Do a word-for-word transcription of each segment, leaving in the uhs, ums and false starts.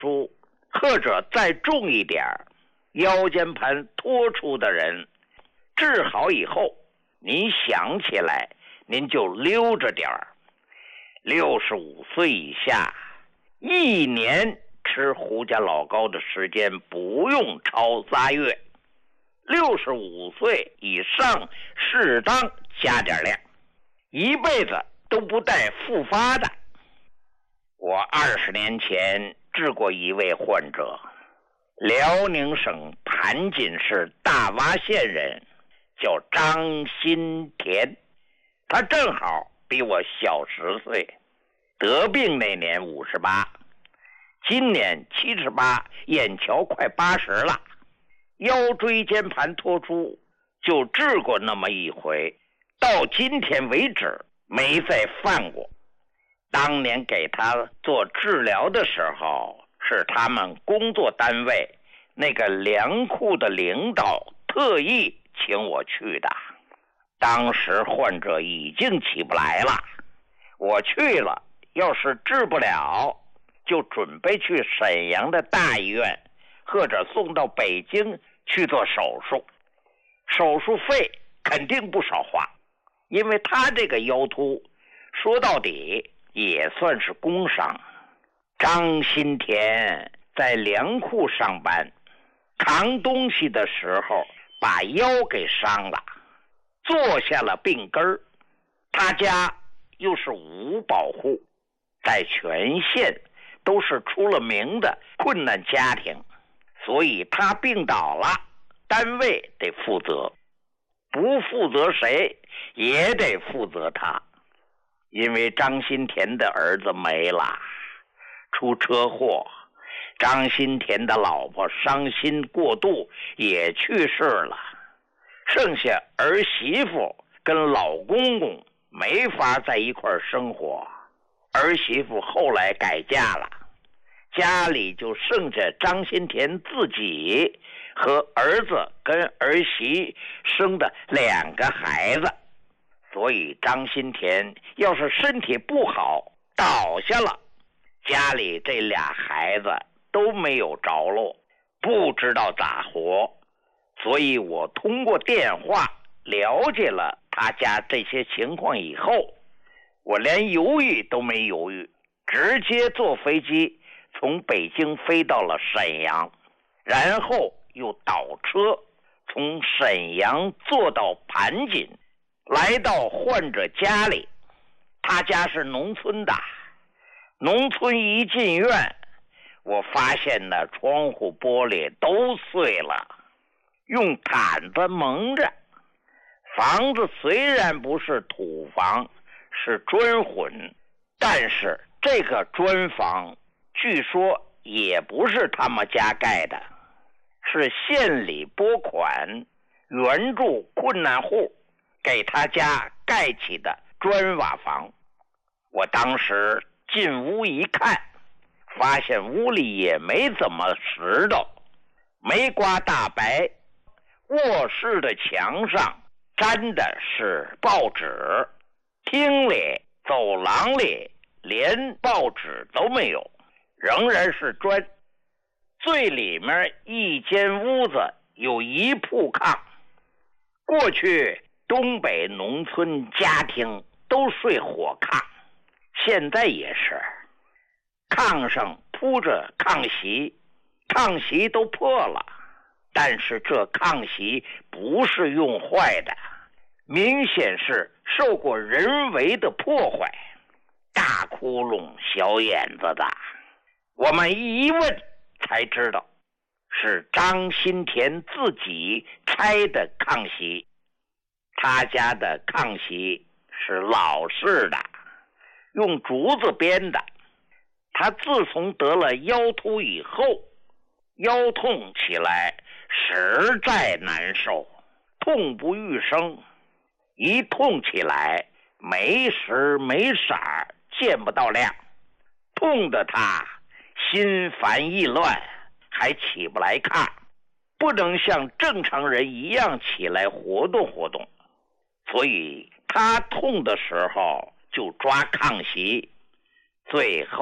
出，或者再重一点，腰间盘脱出的人，治好以后，您想起来您就溜着点儿。六十五岁以下，一年吃胡家老膏的时间不用超仨月。六十五岁以上适当加点量，一辈子都不带复发的。我二十年前治过一位患者，辽宁省盘锦市大洼县人，叫张新田，他正好比我小十岁，得病那年五十八，今年七十八，眼瞧快八十了。腰椎间盘脱出就治过那么一回，到今天为止没再犯过。当年给他做治疗的时候，是他们工作单位那个粮库的领导特意请我去的。当时患者已经起不来了，我去了，要是治不了，就准备去沈阳的大医院，或者送到北京去做手术。手术费肯定不少花，因为他这个腰突说到底也算是工伤。张新田在粮库上班，扛东西的时候把腰给伤了，坐下了病根儿。他家又是五保户，在全县都是出了名的困难家庭，所以他病倒了，单位得负责，不负责谁也得负责他。因为张新田的儿子没了，出车祸，张新田的老婆伤心过度也去世了，剩下儿媳妇跟老公公没法在一块生活，儿媳妇后来改嫁了，家里就剩下张新田自己和儿子跟儿媳生的两个孩子。所以张新田要是身体不好倒下了，家里这俩孩子都没有着落，不知道咋活。所以我通过电话了解了他家这些情况以后，我连犹豫都没犹豫，直接坐飞机从北京飞到了沈阳，然后又倒车从沈阳坐到盘锦，来到患者家里。他家是农村的，农村一进院，我发现呢窗户玻璃都碎了，用毯子蒙着。房子虽然不是土房，是砖混，但是这个砖房据说也不是他们家盖的，是县里拨款援助困难户给他家盖起的砖瓦房。我当时进屋一看，发现屋里也没怎么拾掇，没刮大白，卧室的墙上粘的是报纸，厅里走廊里连报纸都没有，仍然是砖。最里面一间屋子有一铺炕，过去东北农村家庭都睡火炕，现在也是，炕上铺着炕席，炕席都破了，但是这炕席不是用坏的，明显是受过人为的破坏，大窟窿小眼子的。我们一问才知道是张新田自己拆的炕席。他家的炕席是老式的，用竹子编的。他自从得了腰突以后，腰痛起来实在难受，痛不欲生，一痛起来没时没色，见不到亮，痛得他心烦意乱，还起不来炕，不能像正常人一样起来活动活动。所以他痛的时候就抓炕席，最后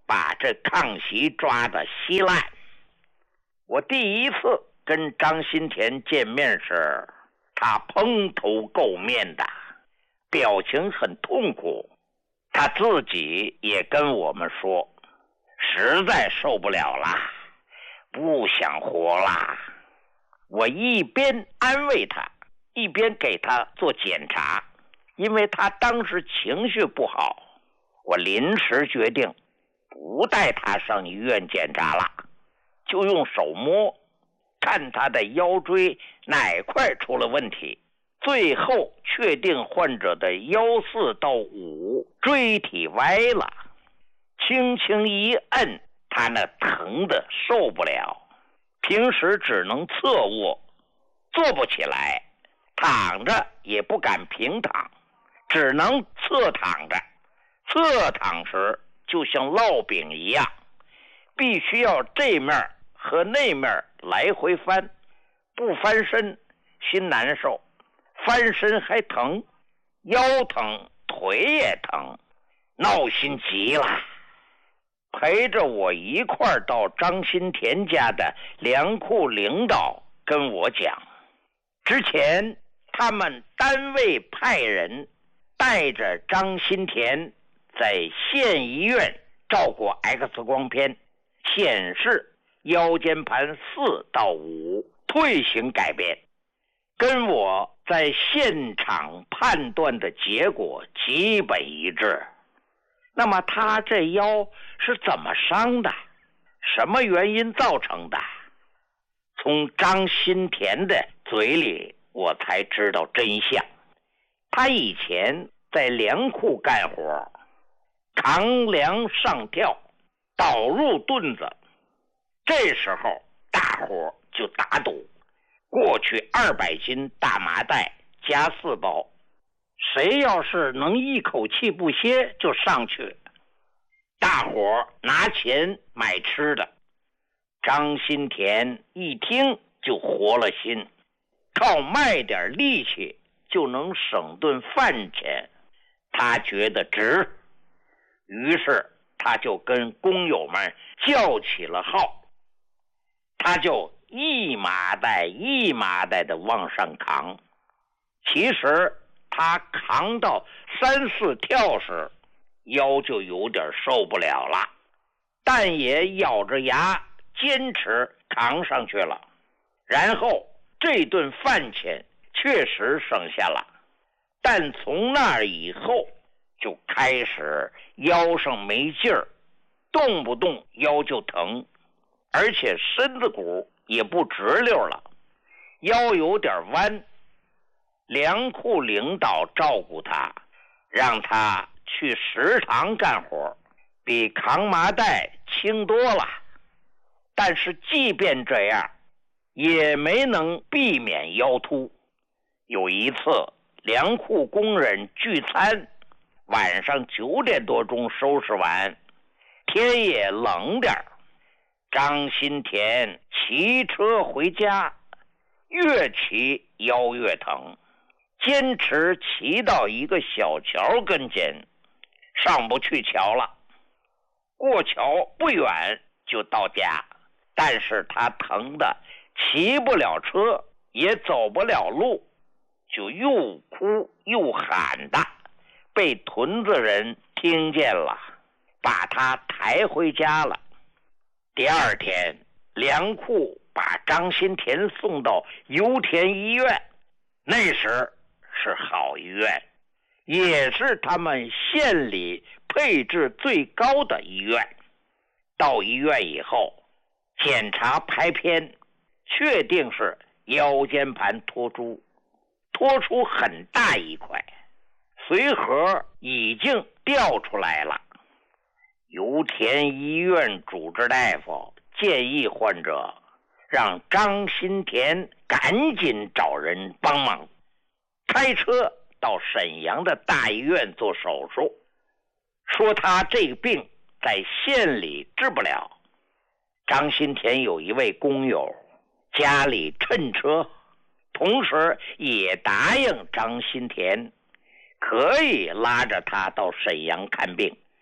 把这康熙抓得稀烂。我第一次跟张新田见面时，他蓬头垢面的，表情很痛苦。他自己也跟我们说，实在受不了啦，不想活啦。我一边安慰他，一边给他做检查，因为他当时情绪不好，我临时决定不带他上医院检查了，就用手摸，看他的腰椎哪块出了问题。最后确定患者的腰四到五椎体歪了，轻轻一摁，他那疼得受不了，平时只能侧卧，坐不起来，躺着也不敢平躺，只能侧躺着。侧躺时就像烙饼一样，必须要这面和那面来回翻，不翻身心难受，翻身还疼，腰疼，腿也疼，闹心极了。陪着我一块儿到张新田家的粮库领导跟我讲，之前他们单位派人带着张新田在县医院照过 X 光片，显示腰间盘四到五退行改变，跟我在现场判断的结果基本一致。那么他这腰是怎么伤的？什么原因造成的？从张新田的嘴里我才知道真相。他以前在粮库干活，扛粮上吊，倒入墩子，这时候大伙就打赌，过去二百斤大麻袋加四包，谁要是能一口气不歇就上去。大伙拿钱买吃的，张新田一听就活了心，靠卖点力气就能省顿饭钱，他觉得值，于是他就跟工友们叫起了号，他就一麻袋一麻袋的往上扛。其实他扛到三四跳时，腰就有点受不了了，但也咬着牙坚持扛上去了。然后这顿饭钱确实省下了，但从那以后就开始腰上没劲儿，动不动腰就疼，而且身子骨也不直溜了，腰有点弯。粮库领导照顾他，让他去食堂干活，比扛麻袋轻多了。但是即便这样，也没能避免腰突。有一次粮库工人聚餐，晚上九点多钟收拾完，天也冷点，张新田骑车回家，越骑腰越疼，坚持骑到一个小桥跟前，上不去桥了。过桥不远就到家，但是他疼得骑不了车，也走不了路，就又哭又喊的，被屯子人听见了，把他抬回家了。第二天，粮库把张新田送到油田医院，那时是好医院，也是他们县里配置最高的医院。到医院以后，检查拍片，确定是腰间盘脱出，脱出很大一块，髓核已经掉出来了。油田医院主治大夫建议患者让张新田赶紧找人帮忙，开车到沈阳的大医院做手术，说他这个病在县里治不了。张新田有一位工友家里趁车，同时也答应张新田可以拉着他到沈阳看病，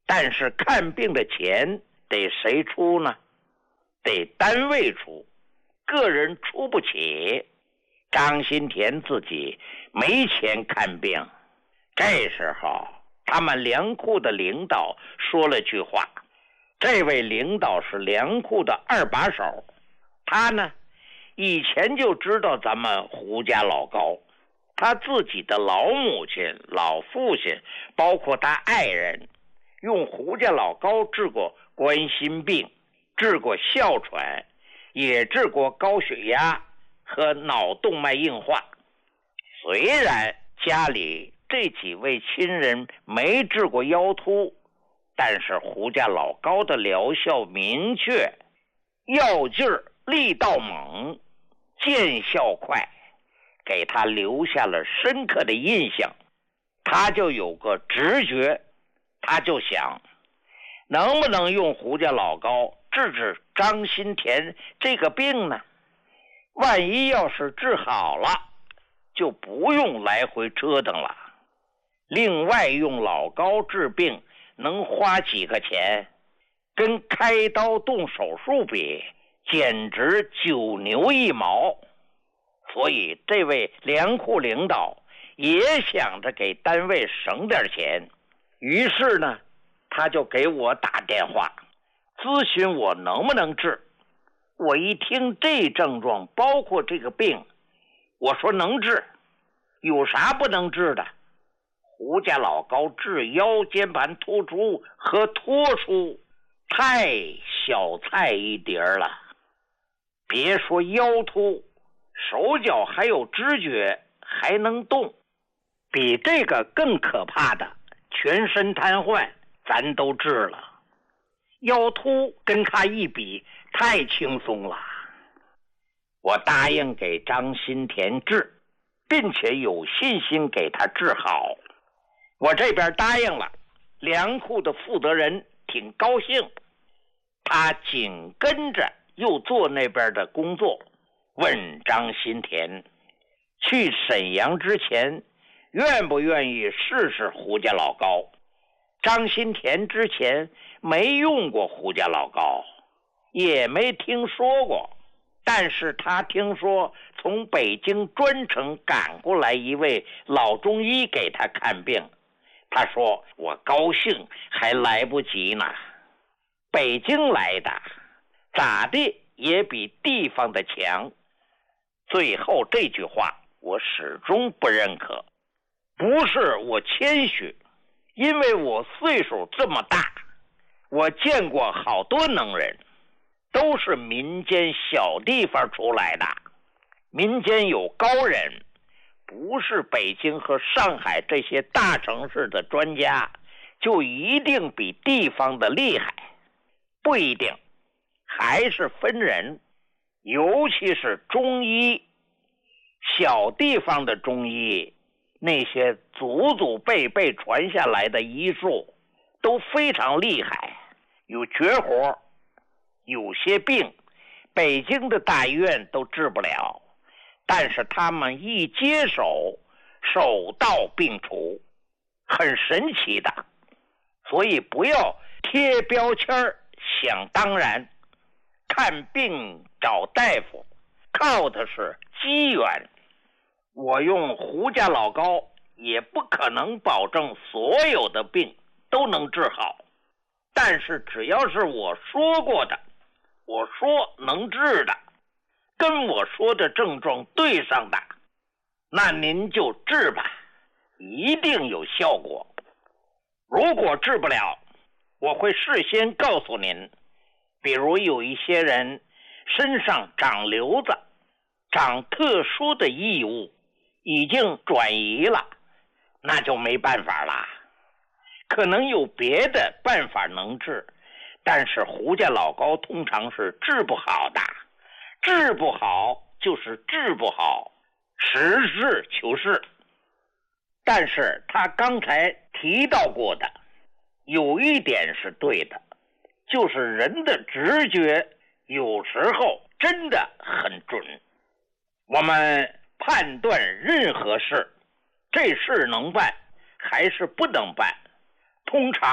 但是看病的钱得谁出呢？得单位出，个人出不起。张新田自己没钱看病，这时候他们粮库的领导说了句话，这位领导是粮库的二把手，他呢以前就知道咱们胡家老高，他自己的老母亲、老父亲，包括他爱人，用胡家老高治过冠心病，治过哮喘，也治过高血压和脑动脉硬化。虽然家里这几位亲人没治过腰突，但是胡家老高的疗效明确，药劲儿力道猛，见效快，给他留下了深刻的印象。他就有个直觉，他就想能不能用胡家老高治治张新田这个病呢？万一要是治好了，就不用来回折腾了。另外用老高治病能花几个钱，跟开刀动手术比，简直九牛一毛。所以这位粮库领导也想着给单位省点钱，于是呢他就给我打电话咨询我能不能治。我一听这症状包括这个病，我说能治，有啥不能治的？胡家老高治腰间盘突出和脱出太小菜一碟了，别说腰突，手脚还有知觉，还能动。比这个更可怕的全身瘫痪咱都治了，腰突跟他一比太轻松了。我答应给张新田治，并且有信心给他治好。我这边答应了，粮库的负责人挺高兴，他紧跟着又做那边的工作，问张新田去沈阳之前愿不愿意试试胡家老高。张新田之前没用过胡家老高，也没听说过，但是他听说从北京专程赶过来一位老中医给他看病，他说我高兴还来不及呢，北京来的咋地也比地方的强。最后这句话我始终不认可，不是我谦虚，因为我岁数这么大，我见过好多能人，都是民间小地方出来的。民间有高人，不是北京和上海这些大城市的专家就一定比地方的厉害，不一定，还是分人。尤其是中医，小地方的中医，那些祖祖辈辈传下来的医术都非常厉害，有绝活。有些病北京的大医院都治不了，但是他们一接手手到病除，很神奇的。所以不要贴标签想当然，看病找大夫靠的是机缘。我用胡家老高也不可能保证所有的病都能治好，但是只要是我说过的，我说能治的，跟我说的症状对上的，那您就治吧，一定有效果。如果治不了，我会事先告诉您，比如有一些人身上长瘤子，长特殊的异物，已经转移了，那就没办法了。可能有别的办法能治，但是胡家老高通常是治不好的，治不好就是治不好，实事求是。但是他刚才提到过的有一点是对的，就是人的直觉有时候真的很准。我们判断任何事，这事能办还是不能办，通常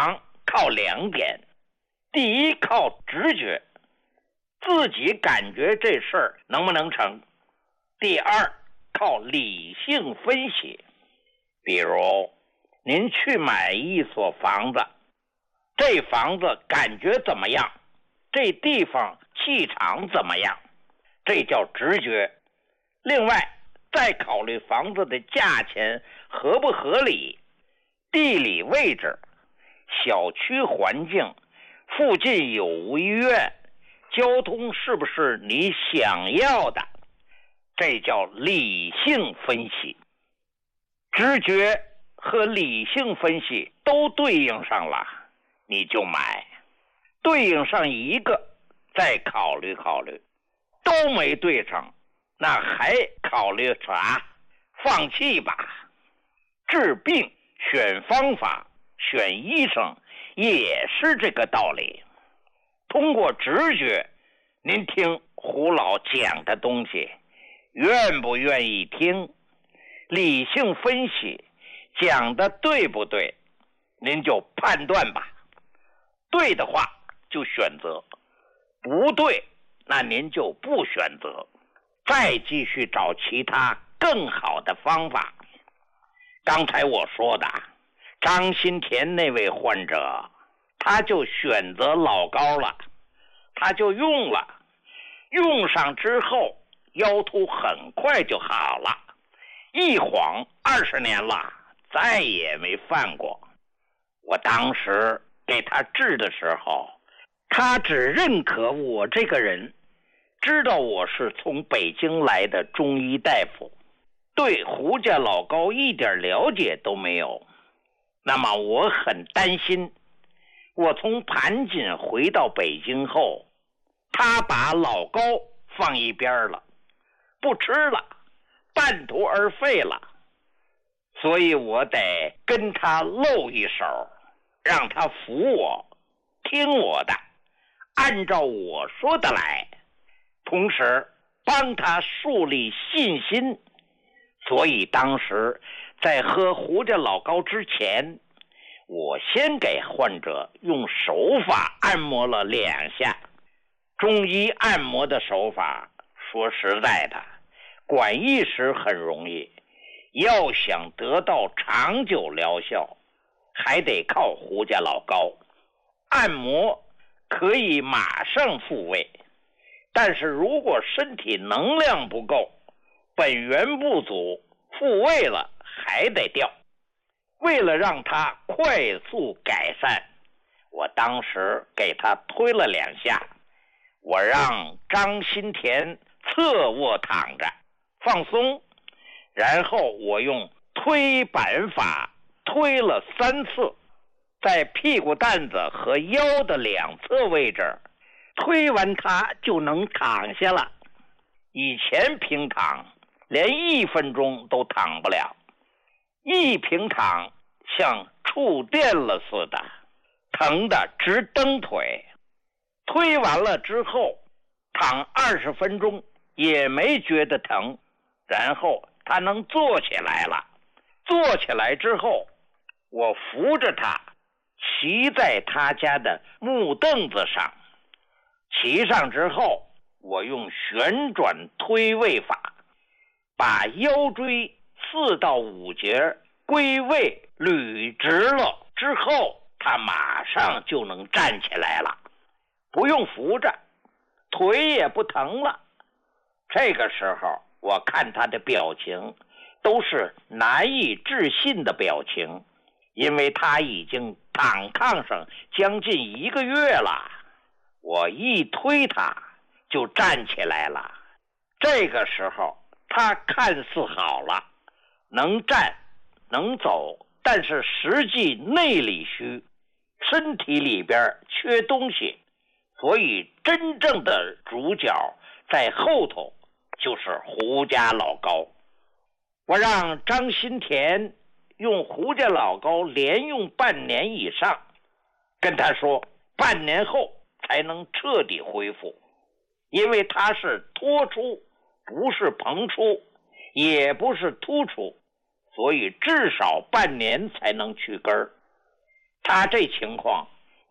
靠两点，第一靠直觉，自己感觉这事儿能不能成；第二靠理性分析。比如您去买一所房子，这房子感觉怎么样？这地方气场怎么样？这叫直觉。另外再考虑房子的价钱合不合理，地理位置，小区环境，附近有无医院，交通是不是你想要的？这叫理性分析。直觉和理性分析都对应上了，你就买；对应上一个，再考虑考虑；都没对上，那还考虑啥？放弃吧。治病选方法，选医生也是这个道理。通过直觉，您听胡老讲的东西，愿不愿意听？理性分析，讲的对不对？您就判断吧。对的话就选择，不对，那您就不选择，再继续找其他更好的方法。刚才我说的张新田那位患者，他就选择老高了，他就用了，用上之后腰突很快就好了，一晃二十年了，再也没犯过。我当时给他治的时候，他只认可我这个人，知道我是从北京来的中医大夫，对胡家老高一点了解都没有。那么我很担心，我从盘锦回到北京后，他把老高放一边了，不吃了，半途而废了，所以我得跟他露一手，让他服我，听我的，按照我说的来，同时帮他树立信心。所以当时在喝胡家老高之前，我先给患者用手法按摩了两下。中医按摩的手法，说实在的，管一时很容易，要想得到长久疗效，还得靠胡家老高。按摩可以马上复位，但是如果身体能量不够，本源不足，复位了还得掉。为了让他快速改善，我当时给他推了两下，我让张新田侧卧躺着放松，然后我用推板法推了三次，在屁股蛋子和腰的两侧位置推完他就能躺下了。以前平躺连一分钟都躺不了，一平躺像触电了似的，疼得直蹬腿。推完了之后躺二十分钟也没觉得疼，然后他能坐起来了。坐起来之后，我扶着他骑在他家的木凳子上，骑上之后，我用旋转推位法把腰椎四到五节归位捋直了之后，他马上就能站起来了，不用扶着，腿也不疼了。这个时候我看他的表情都是难以置信的表情，因为他已经躺炕上将近一个月了。我一推他就站起来了，这个时候他看似好了，能站能走，但是实际内里虚，身体里边缺东西，所以真正的主角在后头，就是胡家老高。我让张新田用胡家老高连用半年以上，跟他说半年后才能彻底恢复，因为他是脱出，不是膨出，也不是突出，所以至少半年才能去根儿。他这情况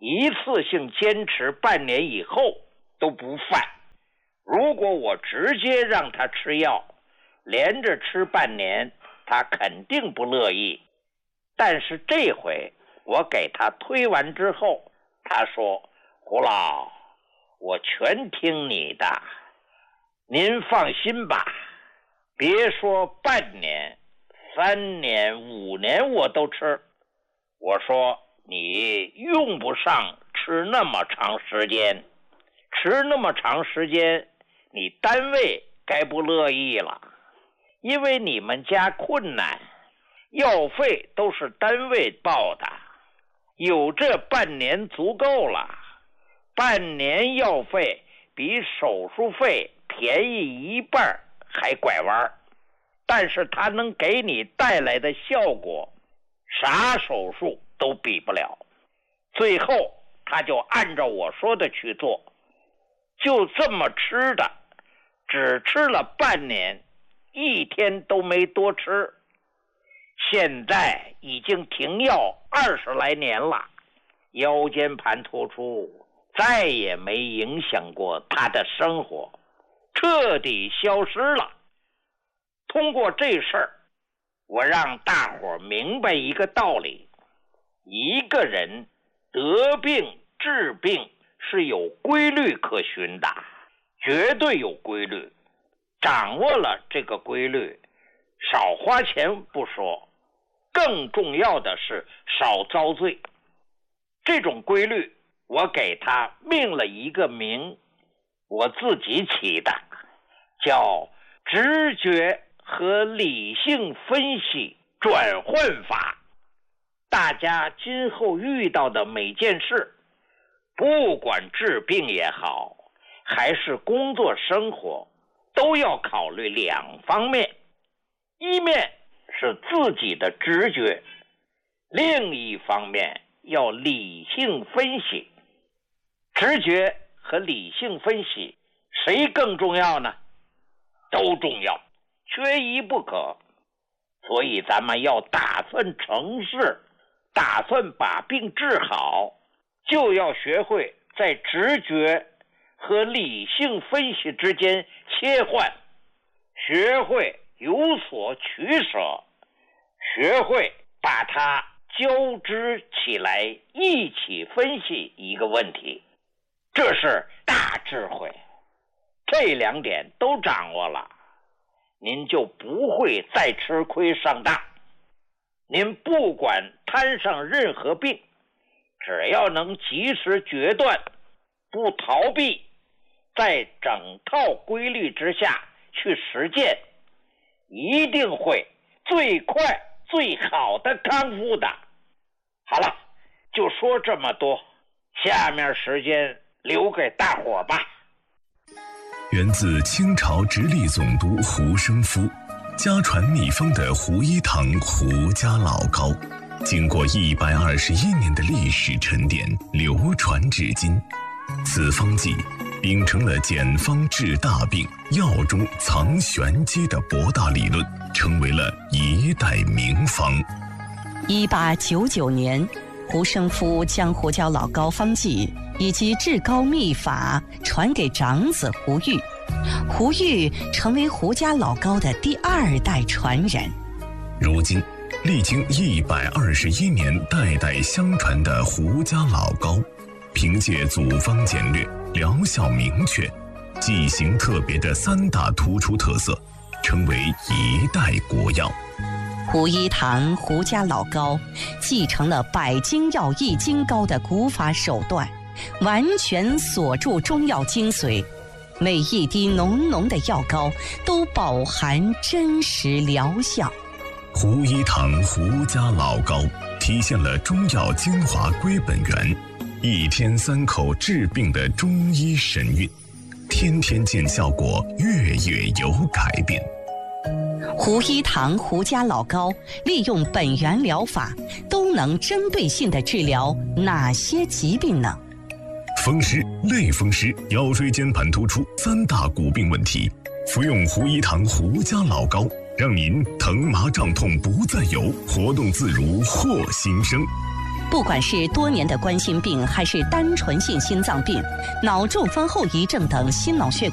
一次性坚持半年以后都不犯。如果我直接让他吃药，连着吃半年，他肯定不乐意。但是这回我给他推完之后，他说：胡老，我全听你的，您放心吧，别说半年，三年、五年我都吃。我说你用不上吃那么长时间，吃那么长时间，你单位该不乐意了，因为你们家困难，药费都是单位报的，有这半年足够了。半年药费比手术费便宜一半还拐弯，但是它能给你带来的效果，啥手术都比不了。最后他就按照我说的去做，就这么吃的，只吃了半年，一天都没多吃。现在已经停药二十来年了，腰间盘突出再也没影响过他的生活，彻底消失了。通过这事儿，我让大伙明白一个道理：一个人得病治病是有规律可循的，绝对有规律。掌握了这个规律，少花钱不说，更重要的是少遭罪。这种规律我给他命了一个名，我自己起的，叫直觉和理性分析转换法。大家今后遇到的每件事，不管治病也好，还是工作生活，都要考虑两方面。一面是自己的直觉，另一方面要理性分析。直觉和理性分析谁更重要呢？都重要，缺一不可。所以咱们要打算成事，打算把病治好，就要学会在直觉和理性分析之间切换，学会有所取舍，学会把它交织起来，一起分析一个问题。这是大智慧。这两点都掌握了，您就不会再吃亏上当。您不管摊上任何病，只要能及时决断，不逃避，在整套规律之下去实践，一定会最快最好的康复的。好了，就说这么多，下面时间留给大伙儿吧。 源自清朝直隶总督胡生夫，家传秘方的胡一堂胡家老膏，经过一百二十一年的历史沉淀，流传至今。此方剂秉承了简方治大病、药中藏玄机的博大理论，成为了一代名方。 一八九九年，胡生夫将胡椒老膏方剂以及治膏秘法传给长子胡玉，胡玉成为胡家老膏的第二代传人。 如今，历经一百二十一年代代相传的胡家老膏，凭借组方简略、疗效明确、剂型特别的三大突出特色，成为一代国药。 胡一堂胡家老膏继承了百精药易筋膏的古法手段，完全锁住中药精髓，每一滴浓浓的药膏都饱含真实疗效。 胡一堂胡家老膏体现了中药精华归本源，一天三口治病的中医神韵，天天见效果，月月有改变。 胡一堂胡家老膏利用本源疗法，都能针对性地治疗哪些疾病呢？ 风湿、类风湿、腰椎间盘突出三大骨病问题，服用胡一堂胡家老膏，让您疼麻胀痛不再有，活动自如获新生。 不管是多年的冠心病，还是单纯性心脏病、脑中风后遗症等心脑血